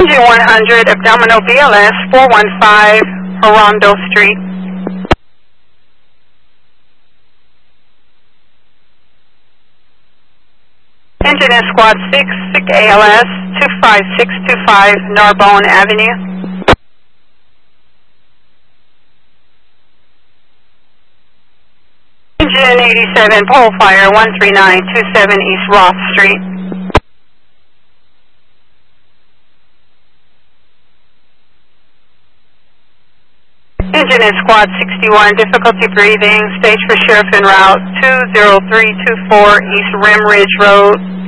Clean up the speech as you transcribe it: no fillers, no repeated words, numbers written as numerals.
Engine 100, abdominal BLS 415, Horondo Street. Engine in Squad 6, SIC ALS 25625, Narbonne Avenue. Engine 87, pole fire 13927 East Roth Street. Engine in Squad 61, difficulty breathing, stage for sheriff en route 20324 East Rim Ridge Road.